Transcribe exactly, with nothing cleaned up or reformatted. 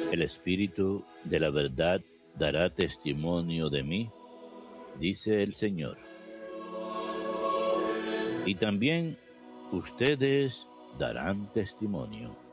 El Espíritu de la verdad dará testimonio de mí, dice el Señor. Y también ustedes darán testimonio.